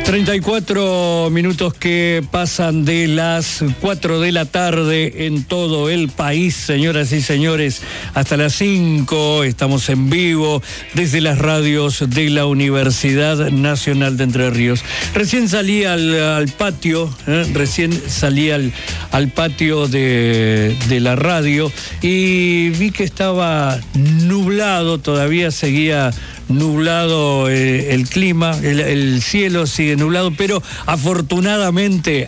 34 minutos que pasan de las 4 de la tarde en todo el país, señoras y señores, hasta las 5 estamos en vivo desde las radios de la Universidad Nacional de Entre Ríos. Recién salí al patio, al patio de la radio y vi que estaba nublado, todavía seguía nublado el clima, el cielo sigue nublado, pero afortunadamente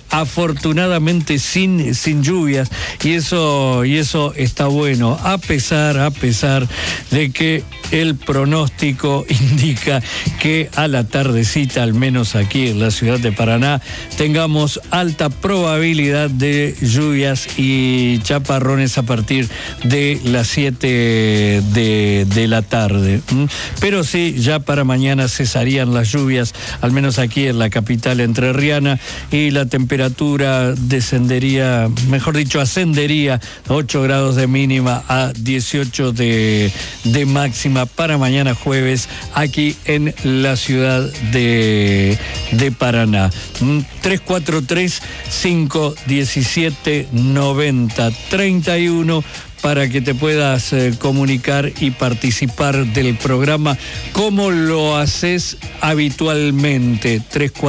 sin lluvias, y eso está bueno, a pesar de que el pronóstico indica que a la tardecita, al menos aquí en la ciudad de Paraná, tengamos alta probabilidad de lluvias y chaparrones a partir de las 7 de la tarde. Pero sí, ya para mañana cesarían las lluvias, al menos aquí en la capital entrerriana, y la temperatura ascendería a 8 grados de mínima a 18 de máxima para mañana jueves aquí en la ciudad de Paraná. 343-517-9031 para que te puedas comunicar y participar del programa como lo haces habitualmente.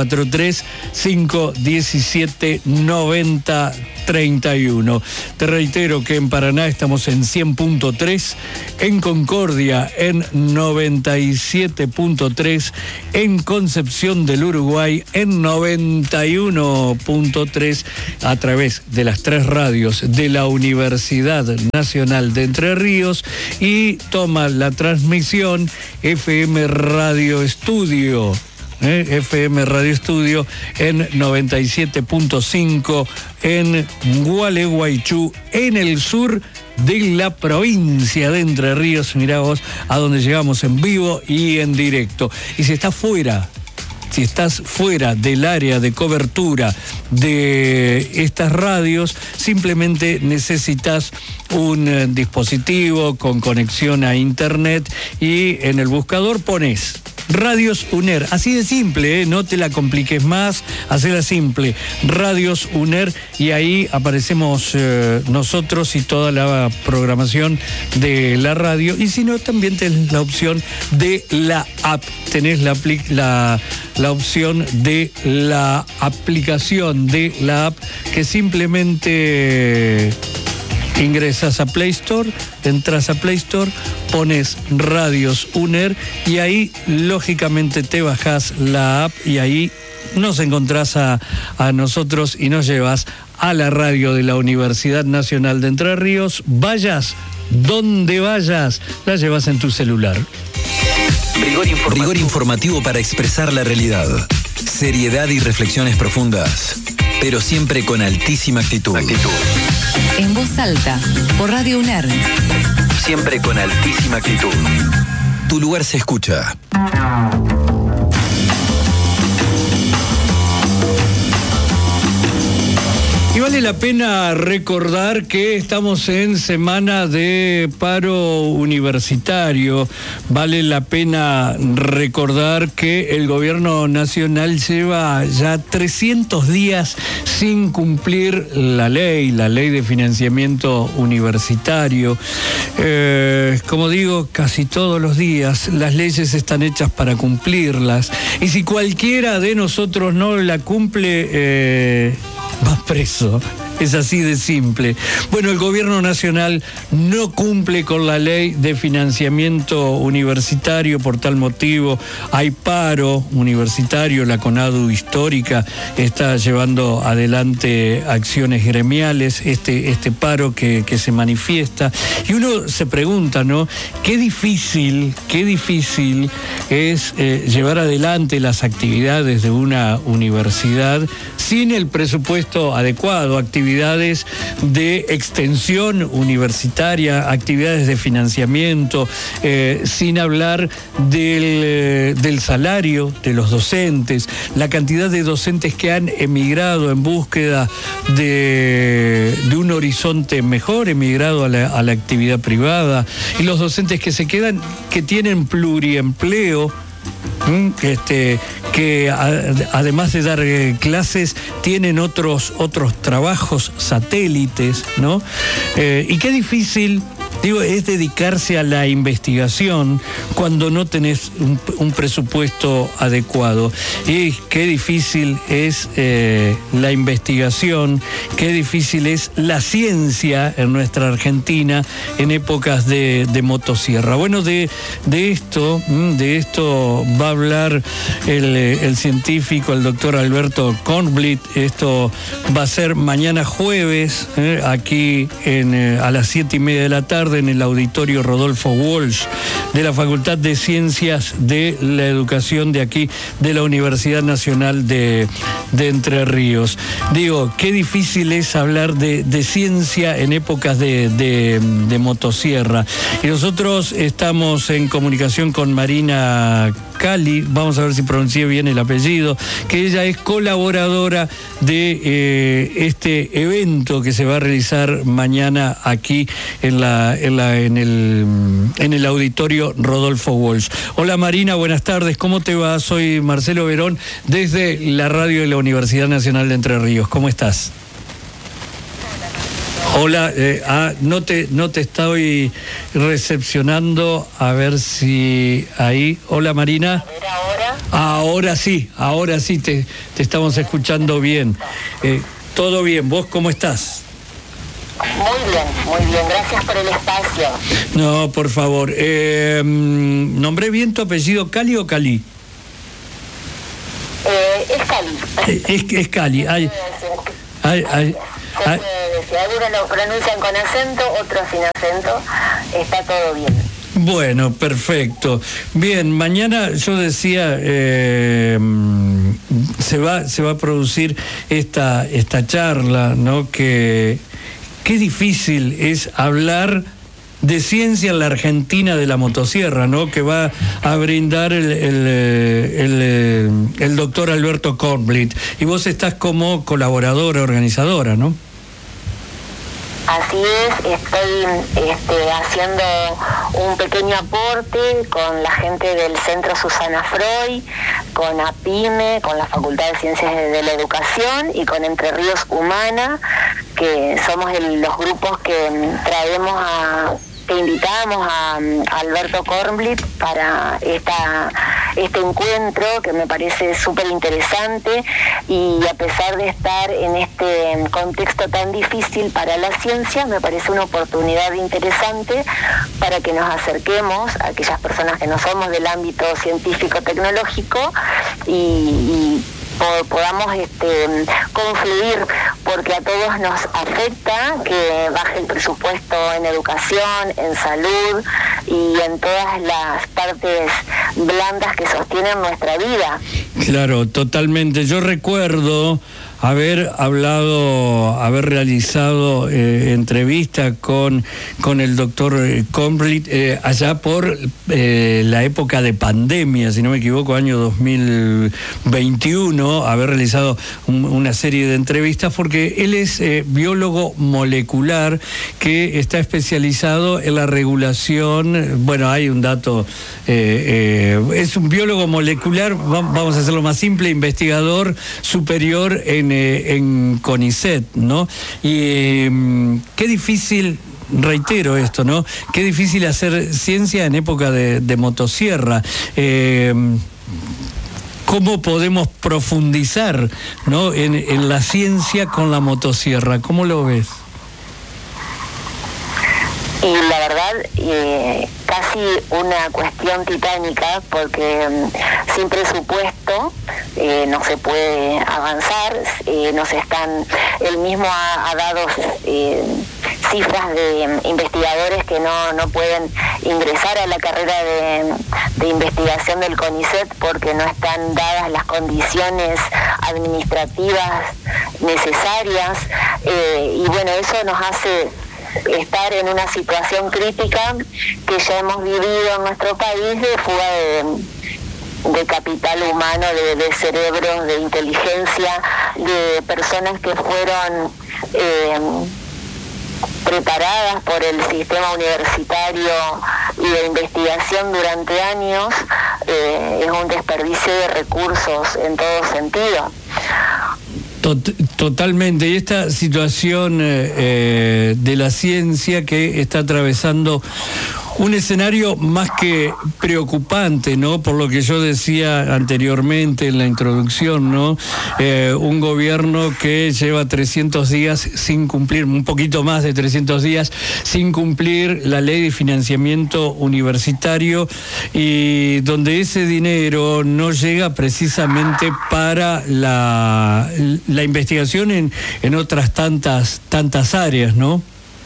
343-517-9031. Te reitero que en Paraná estamos en 100.3, en Concordia en 97.3, en Concepción del Uruguay en 91.3, a través de las 3 radios de la Universidad Nacional de Entre Ríos, y toma la transmisión FM Radio Estudio. FM Radio Estudio en 97.5 en Gualeguaychú, en el sur de la provincia de Entre Ríos. Mirá vos a donde llegamos en vivo y en directo. Y si estás fuera del área de cobertura de estas radios, simplemente necesitas un dispositivo con conexión a internet y en el buscador pones Radios UNER, así de simple, no te la compliques más, hacela simple, Radios UNER, y ahí aparecemos nosotros y toda la programación de la radio. Y si no, también tenés la opción de la app, tenés la opción de la aplicación de la app, que simplemente ingresas a Play Store, entras a Play Store, pones Radios UNER y ahí lógicamente te bajás la app y ahí nos encontrás a nosotros y nos llevas a la radio de la Universidad Nacional de Entre Ríos. Vayas donde vayas, la llevas en tu celular. Rigor informativo para expresar la realidad. Seriedad y reflexiones profundas, pero siempre con altísima actitud. En voz alta, por Radio UNER. Siempre con altísima actitud. Tu lugar se escucha. Y vale la pena recordar que estamos en semana de paro universitario. Vale la pena recordar que el gobierno nacional lleva ya 300 días sin cumplir la ley de financiamiento universitario. Como digo, casi todos los días las leyes están hechas para cumplirlas. Y si cualquiera de nosotros no la cumple, va preso. Es así de simple. Bueno, el gobierno nacional no cumple con la ley de financiamiento universitario. Por tal motivo hay paro universitario. La CONADU histórica está llevando adelante acciones gremiales, este paro que se manifiesta. Y uno se pregunta, ¿no? Qué difícil es llevar adelante las actividades de una universidad sin el presupuesto adecuado, actividades de extensión universitaria, actividades de financiamiento, sin hablar del salario de los docentes, la cantidad de docentes que han emigrado en búsqueda de un horizonte mejor, emigrado a la actividad privada, y los docentes que se quedan, que tienen pluriempleo, que además de dar clases tienen otros trabajos satélites, ¿no? Y qué difícil, digo, es dedicarse a la investigación cuando no tenés un presupuesto adecuado. Y qué difícil es la investigación, qué difícil es la ciencia en nuestra Argentina en épocas de motosierra. Bueno, de esto va a hablar el científico, el doctor Alberto Kornblit. Esto va a ser mañana jueves, aquí a las 7:30 de la tarde, en el auditorio Rodolfo Walsh de la Facultad de Ciencias de la Educación de aquí, de la Universidad Nacional de Entre Ríos. Digo, qué difícil es hablar de ciencia en épocas de motosierra. Y nosotros estamos en comunicación con Marina Cali, vamos a ver si pronuncié bien el apellido, que ella es colaboradora de este evento que se va a realizar mañana aquí en el auditorio Rodolfo Walsh. Hola Marina, buenas tardes, ¿cómo te va? Soy Marcelo Verón desde la radio de la Universidad Nacional de Entre Ríos. ¿Cómo estás? Hola, no te estoy recepcionando, a ver si ahí. Hola Marina. A ver, ahora. Ahora sí te estamos escuchando bien. Todo bien, ¿vos cómo estás? Muy bien, gracias por el espacio. No, por favor. ¿Nombré bien tu apellido, Cali o Cali? Es Cali. Es Cali. Si algunos lo pronuncian con acento, otros sin acento, está todo bien. Bueno, perfecto. Bien, mañana yo decía, se va a producir esta charla, ¿no? Que qué difícil es hablar de ciencia en la Argentina de la motosierra, ¿no? Que va a brindar el doctor Alberto Kornblit. Y vos estás como colaboradora, organizadora, ¿no? Así es, estoy haciendo un pequeño aporte con la gente del Centro Susana Freud, con APIME, con la Facultad de Ciencias de la Educación y con Entre Ríos Humana, que somos los grupos que invitamos a Alberto Kornblit para este encuentro que me parece súper interesante, y a pesar de estar en este contexto tan difícil para la ciencia, me parece una oportunidad interesante para que nos acerquemos a aquellas personas que no somos del ámbito científico-tecnológico y podamos confluir, porque a todos nos afecta que baje el presupuesto en educación, en salud y en todas las partes blandas que sostienen nuestra vida. Claro, totalmente. Yo recuerdo haber realizado entrevista con el doctor Kornblit allá por la época de pandemia, si no me equivoco, año 2021, haber realizado una serie de entrevistas, porque él es biólogo molecular que está especializado en la regulación. Bueno, hay un dato, es un biólogo molecular, vamos a hacerlo más simple, investigador superior en CONICET, ¿no? Y qué difícil, reitero esto, ¿no? Qué difícil hacer ciencia en época de motosierra. ¿Cómo podemos profundizar, ¿no? en la ciencia con la motosierra? ¿Cómo lo ves? Y la verdad, casi una cuestión titánica, porque sin presupuesto no se puede avanzar. Él mismo ha dado cifras de investigadores que no pueden ingresar a la carrera de investigación del CONICET porque no están dadas las condiciones administrativas necesarias, y bueno, eso nos hace estar en una situación crítica que ya hemos vivido en nuestro país, de fuga de capital humano, de cerebros, de inteligencia, de personas que fueron preparadas por el sistema universitario y de investigación durante años, es un desperdicio de recursos en todo sentido. Totalmente. Y esta situación de la ciencia que está atravesando un escenario más que preocupante, ¿no? Por lo que yo decía anteriormente en la introducción, ¿no? Un gobierno que lleva 300 días sin cumplir, un poquito más de 300 días sin cumplir la ley de financiamiento universitario, y donde ese dinero no llega precisamente para la investigación en otras tantas áreas, ¿no?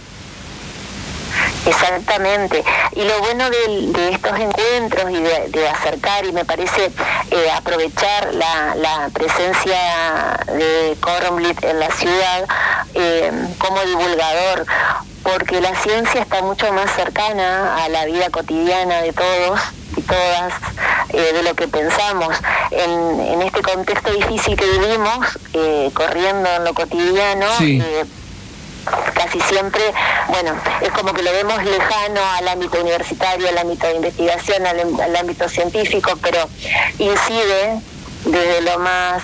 Exactamente, y lo bueno de estos encuentros y de acercar, y me parece aprovechar la presencia de Kornblit en la ciudad como divulgador, porque la ciencia está mucho más cercana a la vida cotidiana de todos y todas, de lo que pensamos. En este contexto difícil que vivimos, corriendo en lo cotidiano, sí. Casi siempre, bueno, es como que lo vemos lejano al ámbito universitario, al ámbito de investigación, al ámbito científico, pero incide desde lo más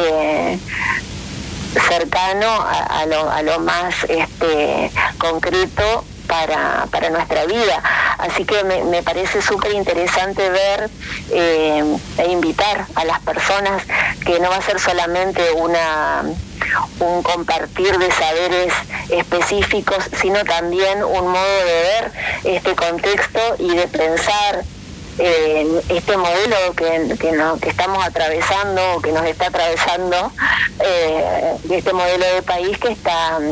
cercano a lo más concreto para nuestra vida. Así que me parece súper interesante ver e invitar a las personas, que no va a ser solamente un compartir de saberes específicos, sino también un modo de ver este contexto y de pensar este modelo que estamos atravesando, o que nos está atravesando, este modelo de país que está